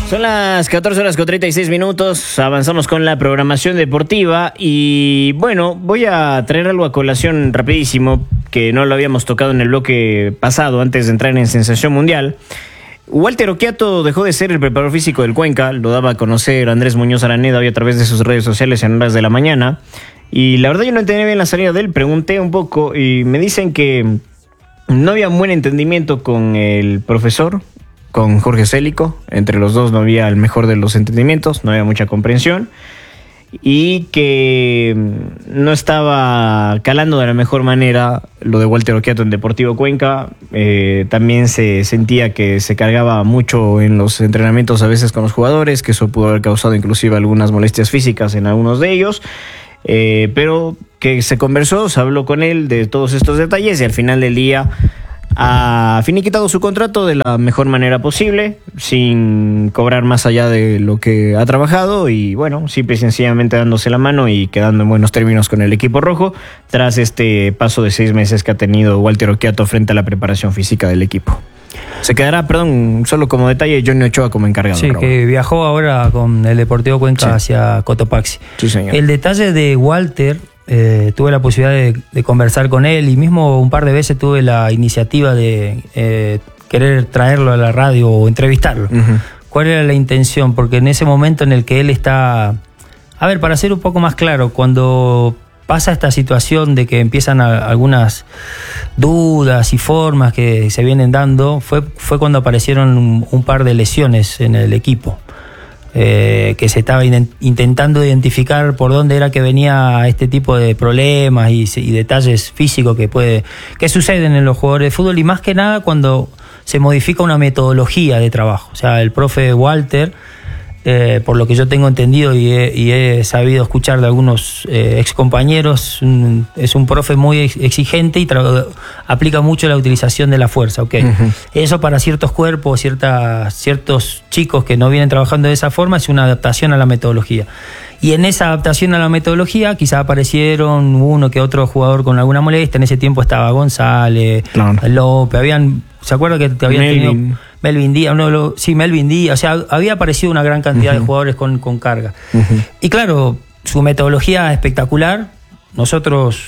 Son las 14:36. Avanzamos con la programación deportiva y bueno, voy a traer algo a colación rapidísimo que no lo habíamos tocado en el bloque pasado antes de entrar en Sensación Mundial. Walter Oquiato dejó de ser el preparador físico del Cuenca, lo daba a conocer Andrés Muñoz Araneda hoy a través de sus redes sociales en horas de la mañana. Y la verdad yo no entendí bien la salida de él, pregunté un poco y me dicen que no había un buen entendimiento con el profesor, con Jorge Célico. Entre los dos no había el mejor de los entendimientos, no había mucha comprensión y que no estaba calando de la mejor manera lo de Walter Oquiato en Deportivo Cuenca. También se sentía que se cargaba mucho en los entrenamientos a veces con los jugadores, que eso pudo haber causado inclusive algunas molestias físicas en algunos de ellos, pero que se conversó, se habló con él de todos estos detalles y al final del día ha finiquitado su contrato de la mejor manera posible, sin cobrar más allá de lo que ha trabajado y bueno, simple y sencillamente dándose la mano y quedando en buenos términos con el equipo rojo tras este paso de 6 meses que ha tenido Walter Oquiato frente a la preparación física del equipo. Se quedará, solo como detalle, Johnny Ochoa como encargado. Sí, que viajó ahora con el Deportivo Cuenca hacia Cotopaxi. Sí, señor. El detalle de Walter, tuve la posibilidad de conversar con él y mismo un par de veces tuve la iniciativa de querer traerlo a la radio o entrevistarlo. ¿Cuál era la intención? Porque en ese momento en el que él está... A ver, para ser un poco más claro, cuando pasa esta situación de que empiezan algunas dudas y formas que se vienen dando, fue cuando aparecieron un par de lesiones en el equipo. Que se estaba intentando identificar por dónde era que venía este tipo de problemas y detalles físicos que suceden en los jugadores de fútbol y más que nada cuando se modifica una metodología de trabajo. O sea, el profe Walter, por lo que yo tengo entendido y he sabido escuchar de algunos excompañeros, es un profe muy exigente y aplica mucho la utilización de la fuerza. Okay. Eso para ciertos cuerpos, ciertos chicos que no vienen trabajando de esa forma, es una adaptación a la metodología. Y en esa adaptación a la metodología quizás aparecieron uno que otro jugador con alguna molestia. En ese tiempo estaba González, López, ¿se acuerda que habían tenido Melvin Díaz? Melvin Díaz. O sea, había aparecido una gran cantidad de jugadores con carga. Y claro, su metodología espectacular. Nosotros,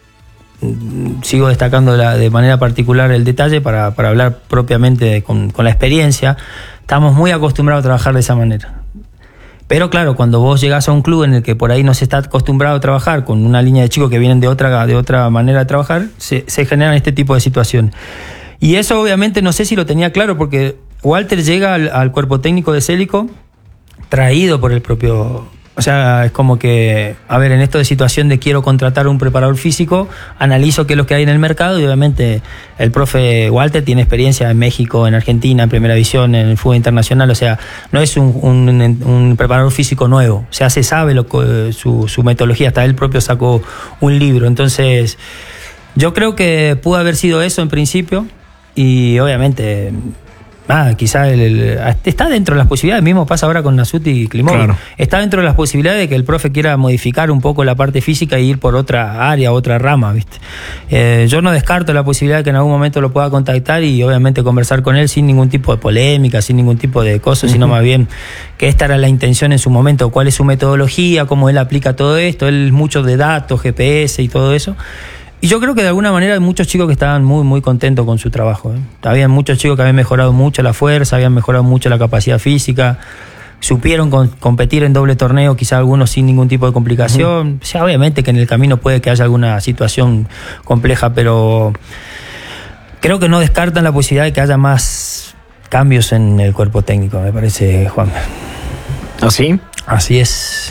sigo destacando de manera particular el detalle para hablar propiamente con la experiencia. Estamos muy acostumbrados a trabajar de esa manera. Pero claro, cuando vos llegás a un club en el que por ahí no se está acostumbrado a trabajar con una línea de chicos que vienen de otra manera de trabajar, se generan este tipo de situaciones. Y eso obviamente no sé si lo tenía claro porque Walter llega al cuerpo técnico de Célico traído por el propio... O sea, es como que, a ver, en esto de situación de quiero contratar un preparador físico, analizo qué es lo que hay en el mercado y obviamente el profe Walter tiene experiencia en México, en Argentina, en Primera División, en el fútbol internacional. O sea, no es un preparador físico nuevo. O sea, se sabe su metodología. Hasta él propio sacó un libro. Entonces, yo creo que pudo haber sido eso en principio y obviamente... quizás está dentro de las posibilidades, mismo pasa ahora con Nasuti y Klimov. Claro. Está dentro de las posibilidades de que el profe quiera modificar un poco la parte física y ir por otra área, otra rama, ¿viste? Yo no descarto la posibilidad de que en algún momento lo pueda contactar y obviamente conversar con él sin ningún tipo de polémica, sin ningún tipo de cosas, sino más bien que esta era la intención en su momento, cuál es su metodología, cómo él aplica todo esto, él mucho de datos, GPS y todo eso. Y yo creo que de alguna manera hay muchos chicos que estaban muy, muy contentos con su trabajo. Había muchos chicos que habían mejorado mucho la fuerza, habían mejorado mucho la capacidad física, supieron competir en doble torneo, quizá algunos sin ningún tipo de complicación. O sea, obviamente que en el camino puede que haya alguna situación compleja, pero creo que no descartan la posibilidad de que haya más cambios en el cuerpo técnico, me parece, Juan. ¿Así? Así es.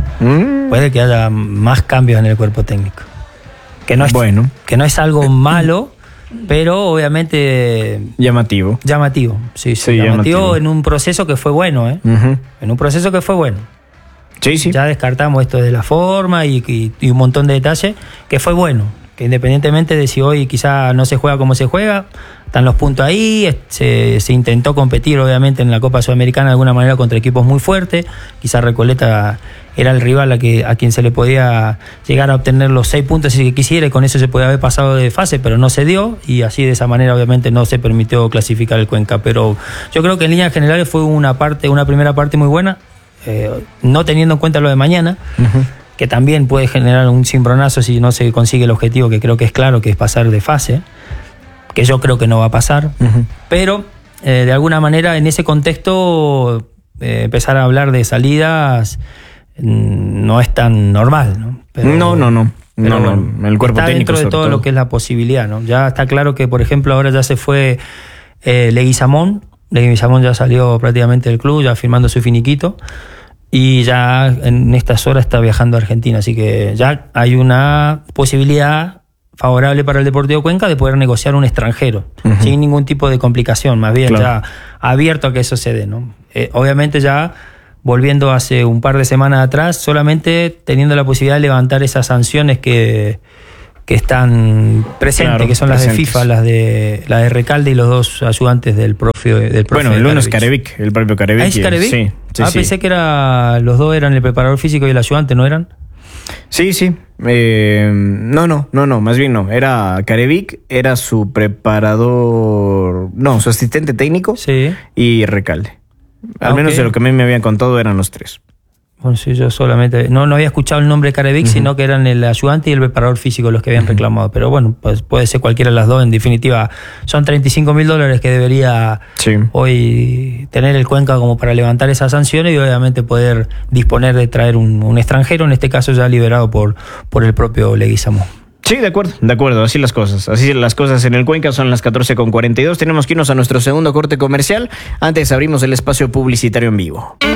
Puede que haya más cambios en el cuerpo técnico. Que no es algo malo, pero obviamente... Llamativo, sí, llamativo en un proceso que fue bueno, En un proceso que fue bueno. Sí. Ya descartamos esto de la forma y un montón de detalles, que fue bueno. que independientemente de si hoy quizá no se juega como se juega, están los puntos ahí, se intentó competir obviamente en la Copa Sudamericana de alguna manera contra equipos muy fuertes, quizá Recoleta era el rival a quien se le podía llegar a obtener los 6 puntos si se quisiera, y con eso se podía haber pasado de fase, pero no se dio, y así de esa manera obviamente no se permitió clasificar el Cuenca. Pero yo creo que en líneas generales fue una primera parte muy buena, no teniendo en cuenta lo de mañana, que también puede generar un cimbronazo si no se consigue el objetivo, que creo que es claro, que es pasar de fase, que yo creo que no va a pasar, pero de alguna manera en ese contexto empezar a hablar de salidas no es tan normal, ¿no? Pero, no, bueno, el cuerpo está técnico dentro de todo lo que es la posibilidad, ¿no? Ya está claro que, por ejemplo, ahora ya se fue Leguizamón ya salió prácticamente del club, ya firmando su finiquito, y ya en estas horas está viajando a Argentina, así que ya hay una posibilidad favorable para el Deportivo Cuenca de poder negociar un extranjero, sin ningún tipo de complicación, más bien ya abierto a que eso se dé, ¿no? Obviamente ya volviendo hace un par de semanas atrás, solamente teniendo la posibilidad de levantar esas sanciones que están presentes, que son las de FIFA, la de Recalde y los 2 ayudantes del profe. Bueno, el uno es Carevic, el propio Carevic. ¿Ah, es Carevic? Sí. Pensé que los 2 eran el preparador físico y el ayudante, ¿no eran? Sí. No, más bien no. Era Carevic, era su preparador, su asistente técnico, y Recalde. Al menos de lo que a mí me habían contado eran los 3. Bueno, sí, yo solamente no había escuchado el nombre de Carevic, sino que eran el ayudante y el preparador físico los que habían reclamado. Pero bueno, pues puede ser cualquiera de las dos. En definitiva, son $35.000 que debería hoy tener el Cuenca como para levantar esas sanciones y obviamente poder disponer de traer un extranjero, en este caso ya liberado por el propio Leguizamón. Sí, de acuerdo, así las cosas en el Cuenca. Son las 14:42, tenemos que irnos a nuestro segundo corte comercial. Antes abrimos el espacio publicitario en vivo.